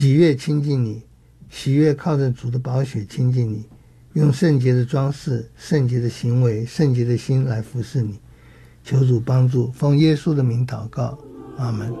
喜悦亲近你，喜悦靠着主的宝血亲近你，用圣洁的装饰、圣洁的行为、圣洁的心来服侍你。求主帮助，奉耶稣的名祷告，阿们。